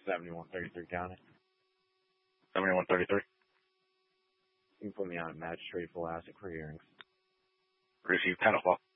7133 County. 7133. You can put me on a magistrate full asset for hearings. Received 10 o'clock.